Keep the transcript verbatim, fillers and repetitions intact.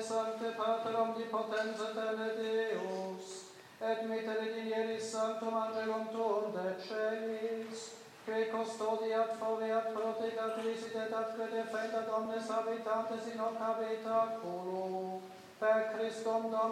Sancte Pater omnipotens eterne Deus, et mittere digneris sanctum angelum tuum de celis, que custodiat foveat protegat visitet que defendat omnes habitantes in hoc habitaculo, per Christum Dominum